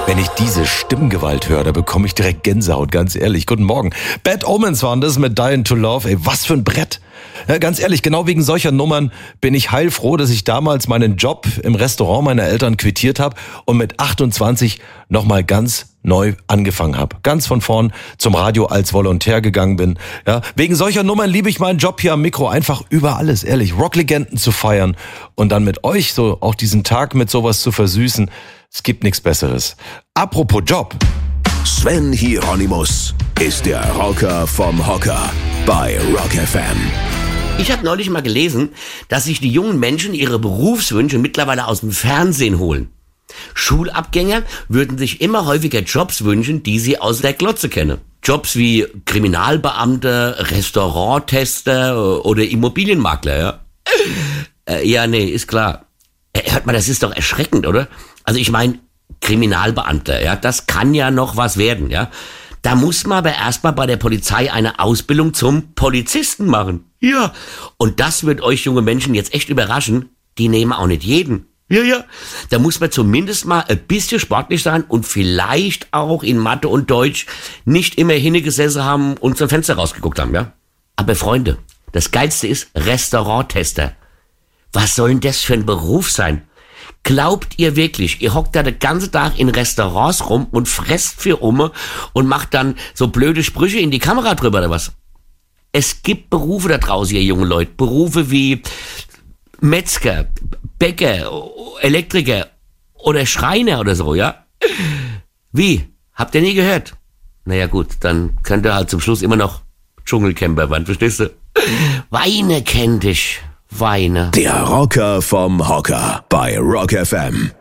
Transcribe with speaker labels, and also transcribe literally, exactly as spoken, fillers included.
Speaker 1: Wenn ich diese Stimmgewalt höre, da bekomme ich direkt Gänsehaut, ganz ehrlich. Guten Morgen. Bad Omens waren das mit Dying to Love. Ey, was für ein Brett. Ja, ganz ehrlich, genau wegen solcher Nummern bin ich heilfroh, dass ich damals meinen Job im Restaurant meiner Eltern quittiert habe und mit achtundzwanzig nochmal ganz neu angefangen habe. Ganz von vorn zum Radio als Volontär gegangen bin. Ja, wegen solcher Nummern liebe ich meinen Job hier am Mikro einfach über alles, ehrlich. Rocklegenden zu feiern und dann mit euch so auch diesen Tag mit sowas zu versüßen. Es gibt nichts Besseres. Apropos Job.
Speaker 2: Sven Hieronymus ist der Rocker vom Hocker bei Rock F M.
Speaker 3: Ich habe neulich mal gelesen, dass sich die jungen Menschen ihre Berufswünsche mittlerweile aus dem Fernsehen holen. Schulabgänger würden sich immer häufiger Jobs wünschen, die sie aus der Glotze kennen. Jobs wie Kriminalbeamter, Restauranttester oder Immobilienmakler, ja? Äh, ja, nee, ist klar. Äh, hört mal, das ist doch erschreckend, oder? Also ich meine, Kriminalbeamter, ja, das kann ja noch was werden, ja. Da muss man aber erstmal bei der Polizei eine Ausbildung zum Polizisten machen. Ja. Und das wird euch junge Menschen jetzt echt überraschen. Die nehmen auch nicht jeden. Ja, ja. Da muss man zumindest mal ein bisschen sportlich sein und vielleicht auch in Mathe und Deutsch nicht immer hingesessen haben und zum Fenster rausgeguckt haben, ja. Aber Freunde, das Geilste ist Restauranttester. Was soll denn das für ein Beruf sein? Glaubt ihr wirklich, ihr hockt da den ganzen Tag in Restaurants rum und fresst für Umme und macht dann so blöde Sprüche in die Kamera drüber oder was? Es gibt Berufe da draußen, ihr jungen Leute. Berufe wie Metzger, Bäcker, Elektriker oder Schreiner oder so, ja? Wie? Habt ihr nie gehört? Naja gut, dann könnt ihr halt zum Schluss immer noch Dschungelcamper werden, verstehst du? Weine kennt dich. Weine.
Speaker 2: Der Rocker vom Hocker bei Rock F M.